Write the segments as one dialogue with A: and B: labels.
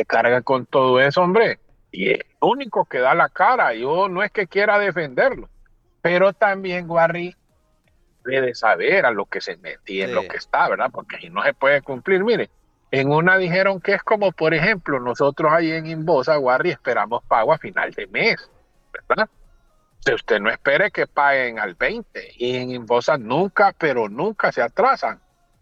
A: se carga con todo eso, hombre. Y es el único que da la cara. Yo no es que quiera defenderlo, pero también Guarri debe saber a lo que se metía en lo
B: Sí.
A: que está, ¿verdad? Porque ahí no se puede cumplir. Mire, en una dijeron que es como, por ejemplo, nosotros ahí en Inbosa, Guarri, esperamos pago a final de mes, ¿verdad? Si usted no espere que paguen al 20 y en Inbosa nunca, pero nunca se atrasan.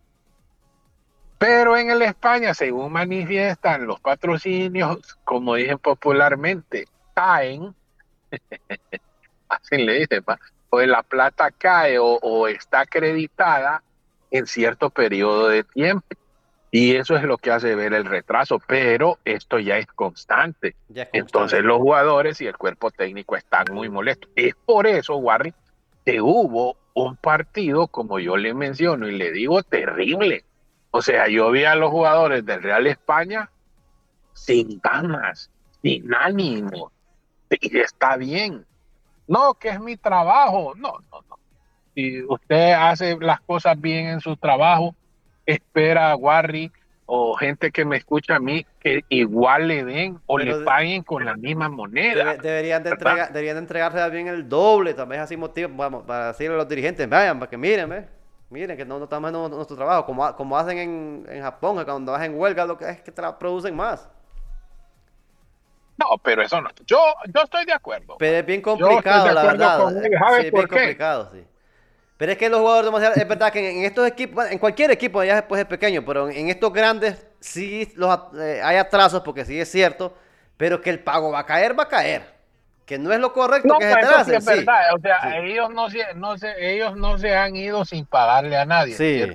A: Pero en el España, según manifiestan los patrocinios, como dicen popularmente, caen, así le dicen, ¿va? Pues la plata cae o está acreditada en cierto periodo de tiempo. Y eso es lo que hace ver el retraso, pero esto ya es constante.
B: Ya es
A: Entonces
B: constante.
A: los jugadores y el cuerpo técnico están muy molestos. Es por eso, Warri, que hubo un partido, como yo le menciono y le digo, terrible. O sea, yo vi a los jugadores del Real España sin ganas, sin ánimo. Y está bien. No, que es mi trabajo. No, no, no. Si usted hace las cosas bien en su trabajo, espera a Warri o gente que me escucha a mí que igual le den o le
B: Pero
A: paguen con la misma moneda, ¿verdad?
B: deberían de entregarse bien el doble, tal vez así motivo, vamos, para decirle a los dirigentes, vayan, para que miren, ¿ves? Miren que no estamos haciendo nuestro trabajo, como hacen en Japón, que cuando hacen huelga lo que es que producen más.
A: No, pero eso no. Yo estoy de acuerdo,
B: Pero es
A: Warri.
B: bien
A: Yo estoy de
B: complicado, la
A: acuerdo con
B: verdad.
A: él.
B: Sí,
A: ¿Sabe
B: es bien
A: por qué?
B: complicado, sí. Pero es que los jugadores demasiado, es verdad que en estos equipos, bueno, en cualquier equipo ya después es pequeño, pero en estos grandes sí hay atrasos, porque sí es cierto, pero que el pago va a caer, va a caer. Que no es lo correcto
A: No,
B: que se
A: eso sí
B: tracen,
A: es
B: sí.
A: verdad. O sea,
B: Sí.
A: ellos no se han ido sin pagarle a nadie, ¿cierto?
B: Sí.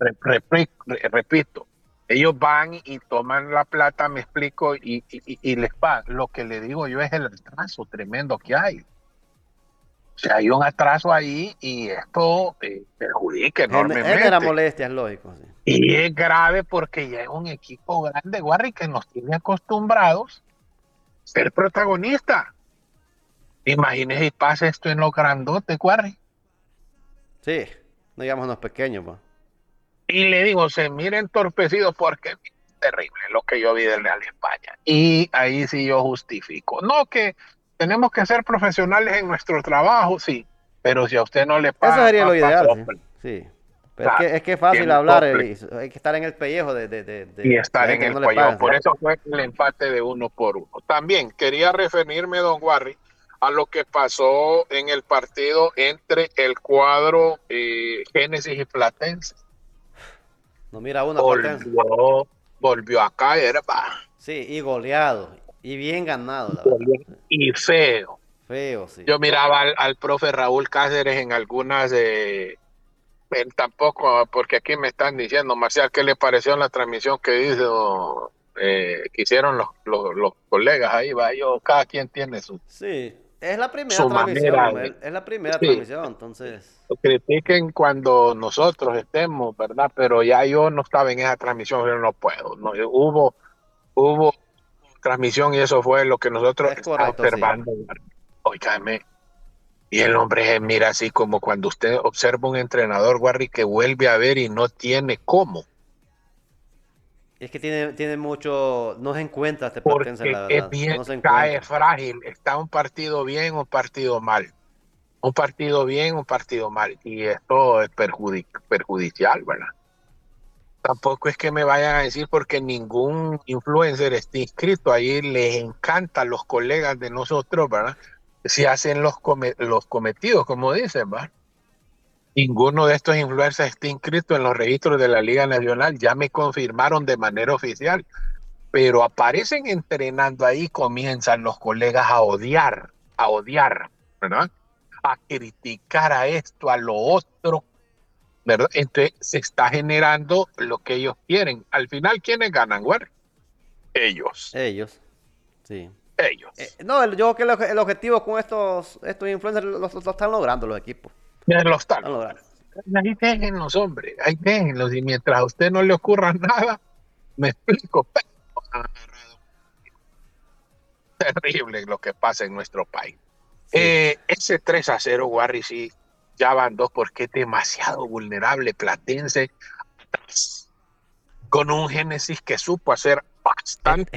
A: Repito, ellos van y toman la plata, me explico, y les pagan. Lo que le digo yo es el atraso tremendo que hay. O sea, hay un atraso ahí y esto perjudica
B: Genera
A: enormemente.
B: molestias, lógico, sí.
A: Y es grave porque ya es un equipo grande, Warri, que nos tiene acostumbrados a ser protagonista. Imagínese si pasa esto en los grandotes, Warri.
B: Sí, no digamos los pequeños, pues.
A: Y le digo, se mira entorpecido porque es terrible lo que yo vi del Real España. Y ahí sí yo justifico. No que tenemos que ser profesionales en nuestro trabajo, sí, pero si a usted no le
B: Eso
A: pagan,
B: sería lo
A: papá,
B: ideal, sí.
A: sopla.
B: Sí. Pero
A: Claro,
B: es que es fácil
A: tiene
B: hablar,
A: sople
B: y hay que estar en el pellejo
A: y
B: de la
A: estar en
B: gente que
A: el
B: no le
A: cuello.
B: pagan, sí.
A: Por eso fue el empate de 1-1. También quería referirme, don Warri, a lo que pasó en el partido entre el cuadro Génesis y Platense.
B: No mira uno a Platense.
A: Volvió a caer, va.
B: Sí, y goleado. Y bien ganado, la verdad.
A: Y feo.
B: Feo, sí.
A: Yo miraba al profe Raúl Cáceres en algunas, él tampoco, porque aquí me están diciendo, Marcial, ¿qué le pareció la transmisión que hizo, que hicieron los colegas ahí? Va, yo, cada quien tiene
B: Sí, es la primera
A: su manera
B: transmisión,
A: de,
B: es la primera
A: sí,
B: transmisión, entonces.
A: critiquen cuando nosotros estemos, ¿verdad? Pero ya yo no estaba en esa transmisión, yo no puedo, no, hubo transmisión y eso fue lo que nosotros
B: Es
A: estábamos
B: correcto, sí.
A: observando. Óigame, y el hombre se mira así como cuando usted observa un entrenador, Warry, que vuelve a ver y no tiene cómo,
B: Es que tiene mucho. No se encuentra este Platense,
A: porque
B: la
A: es
B: verdad.
A: bien,
B: No se
A: cae
B: encuentra.
A: frágil, está un partido bien, un partido mal, un partido bien, un partido mal, y esto es perjudicial, ¿verdad? Tampoco es que me vayan a decir porque ningún influencer está inscrito, ahí les encantan los colegas de nosotros, ¿verdad? Si hacen los cometidos, como dicen, ¿verdad? Ninguno de estos influencers está inscrito en los registros de la Liga Nacional. Ya me confirmaron de manera oficial, pero aparecen entrenando ahí, comienzan los colegas a odiar, ¿verdad? A criticar a esto, a lo otro, ¿verdad? Entonces se está generando lo que ellos quieren. Al final, ¿quiénes ganan, güey? Ellos,
B: Ellos, sí.
A: ellos.
B: No, yo creo que el objetivo con estos influencers lo están logrando los equipos.
A: Ya lo están
B: Están logrando.
A: logrando. Ahí déjenlos, hombre, ahí déjenlos. Y mientras a usted no le ocurra nada, me explico. Pero terrible lo que pasa en nuestro país.
B: Sí.
A: Ese 3-0, Warri, sí, ya van dos porque es demasiado vulnerable Platense con un Génesis que supo hacer
B: Es,
A: bastante